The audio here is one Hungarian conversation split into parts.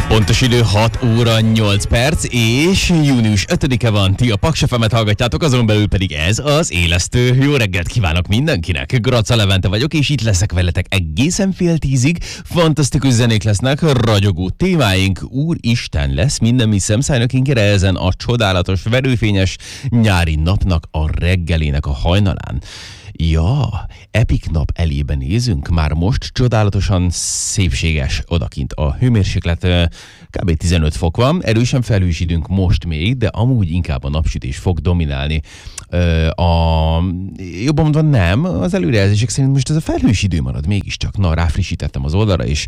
Pontos idő 6 óra 8 perc, és június 5-e van, ti a Paks FM-et hallgatjátok, azon belül pedig ez az élesztő. Jó reggelt kívánok mindenkinek, Graca Levente vagyok, és itt leszek veletek egészen fél 10-ig. Fantasztikus zenék lesznek, ragyogó témáink, úristen lesz minden mi szemszájnökinkére ezen a csodálatos, verőfényes nyári napnak a reggelének a hajnalán. Ja, epik nap elébe nézünk, már most csodálatosan szépséges odakint a hőmérséklet, kb. 15 fok van, erősen felhősítünk most még, de amúgy inkább a napsütés fog dominálni. Jobban mondva nem, az előrejelzések szerint most ez a felhős idő marad mégiscsak. Na, ráfrissítettem az oldalra, és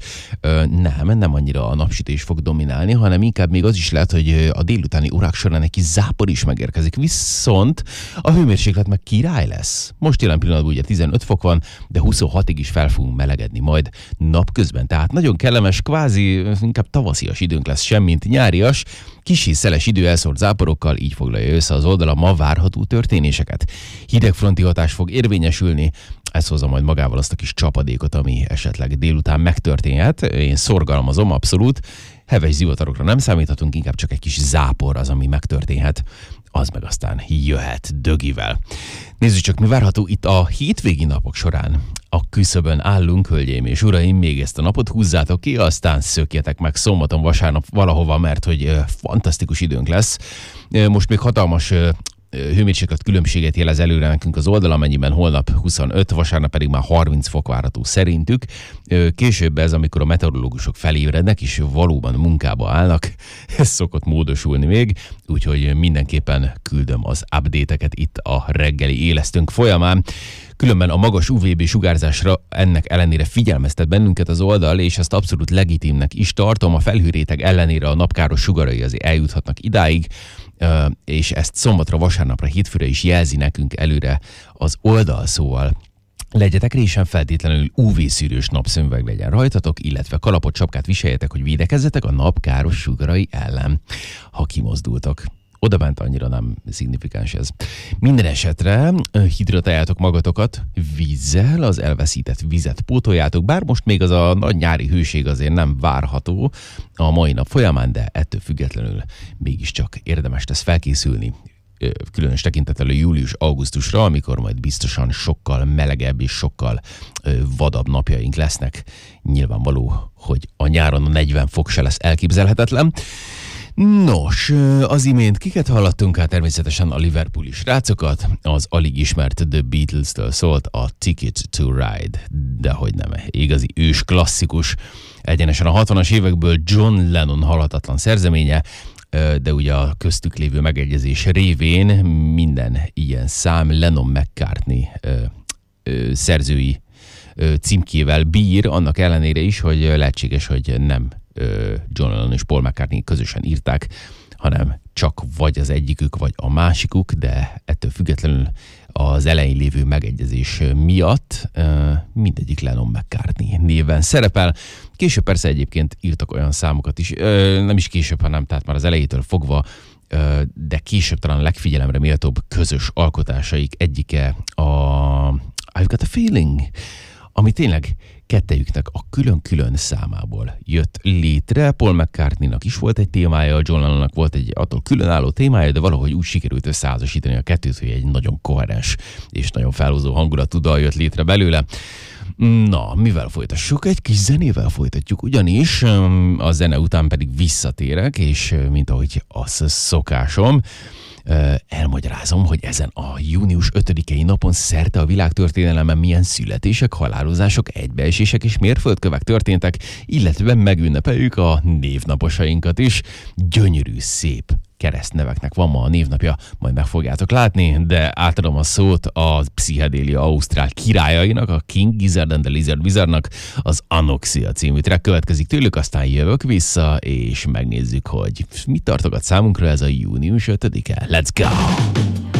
nem annyira a napsütés fog dominálni, hanem inkább még az is lehet, hogy a délutáni órák során egy kis zápor is megérkezik. Viszont a hőmérséklet meg király lesz. Most jelen pillanatban ugye 15 fok van, de 26-ig is fel fogunk melegedni majd napközben. Tehát nagyon kellemes, kvázi inkább tavaszias időnk lesz, semmint nyárias, kicsi szeles idő elszórt záporokkal, így foglalja össze az oldala ma várható történéseket. Hidegfronti hatás fog érvényesülni, ez hozza majd magával azt a kis csapadékot, ami esetleg délután megtörténhet. Én szorgalmazom, abszolút. Heves zivatarokra nem számíthatunk, inkább csak egy kis zápor az, ami megtörténhet. Az meg aztán jöhet dögivel. Nézzük csak, mi várható itt a hétvégi napok során. A küszöbön állunk, hölgyeim és uraim, még ezt a napot húzzátok ki, aztán szökjetek meg szombaton, vasárnap valahova, mert hogy fantasztikus időnk lesz. Most még hatalmas hőmérséklet különbséget jelez előre nekünk az oldal, amennyiben holnap 25, vasárnap pedig már 30 fok várható szerintük. Később ez, amikor a meteorológusok felébrednek, és valóban munkába állnak, ez szokott módosulni még, úgyhogy mindenképpen küldöm az update-eket itt a reggeli élesztőnk folyamán. Különben a magas UVB sugárzásra ennek ellenére figyelmeztet bennünket az oldal, és ezt abszolút legitimnek is tartom. A felhőréteg ellenére a napkáros sugarai azért eljuthatnak idáig, és ezt szombatra, vasárnapra, hétfőre is jelzi nekünk előre az oldal, szóval legyetek résen, feltétlenül UV-szűrős napszemüveg legyen rajtatok, illetve kalapot, sapkát viseljetek, hogy védekezzetek a napkáros sugarai ellen, ha kimozdultok. Odabent annyira nem szignifikáns ez. Minden esetre hidratáljátok magatokat vízzel, az elveszített vizet pótoljátok, bár most még az a nagy nyári hőség azért nem várható a mai nap folyamán, de ettől függetlenül mégiscsak érdemes lesz felkészülni. Különös tekintettel a július-augusztusra, amikor majd biztosan sokkal melegebb és sokkal vadabb napjaink lesznek. Nyilvánvaló, hogy a nyáron a 40 fok se lesz elképzelhetetlen. Nos, az imént kiket hallottunk? Hát természetesen a liverpooli srácokat, az alig ismert The Beatles-től szólt a Ticket to Ride, de hogy nem, igazi ős klasszikus, egyenesen a 60-as évekből John Lennon halhatatlan szerzeménye, de ugye a köztük lévő megegyezés révén minden ilyen szám Lennon-McCartney szerzői címkével bír, annak ellenére is, hogy lehetséges, hogy nem John Lennon és Paul McCartney közösen írták, hanem csak vagy az egyikük, vagy a másikuk, de ettől függetlenül az elején lévő megegyezés miatt mindegyik Lennon McCartney néven szerepel. Később persze egyébként írtak olyan számokat is, nem is később, hanem tehát már az elejétől fogva, de később talán a legfigyelemre méltóbb közös alkotásaik egyike a I've Got a Feeling, ami tényleg kettejüknek a külön-külön számából jött létre. Paul McCartneynak is volt egy témája, John Lennonnak volt egy attól különálló témája, de valahogy úgy sikerült összeházasítani a kettőt, hogy egy nagyon koherens és nagyon felhúzó hangulatú dal jött létre belőle. Na, mivel folytassuk? Egy kis zenével folytatjuk, ugyanis a zene után pedig visszatérek, és mint ahogy az szokásom, elmagyarázom, hogy ezen a június 5-i napon szerte a világtörténelemben milyen születések, halálozások, egybeesések és mérföldkövek történtek, illetve megünnepeljük a névnaposainkat is. Gyönyörű, szép keresztneveknek van ma a névnapja, majd meg fogjátok látni, de átadom a szót a pszichedélia ausztrál királyainak, a King Gizzard and the Lizard Wizardnak, az Anoxia című track következik tőlük, aztán jövök vissza, és megnézzük, hogy mit tartogat számunkra ez a június 5-e. Let's go!